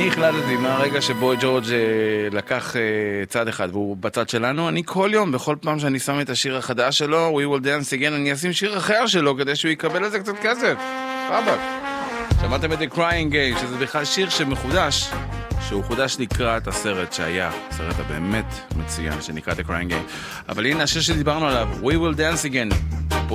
אני החלטתי מהרגע שבוי ג'ורג' לקח צד אחד והוא בצד שלנו, אני כל יום, בכל פעם שאני שם את השיר החדש שלו, We Will Dance Again, אני אשים שיר אחר שלו כדי שהוא יקבל לזה קצת כסף. רבק. שמעתם את The Crying Game, שזה בכלל שיר שמחודש, שהוא חודש לקראת הסרט שהיה, הסרט הבאמת מצוין שנקרא The Crying Game. אבל הנה השיר שדיברנו עליו, We Will Dance Again.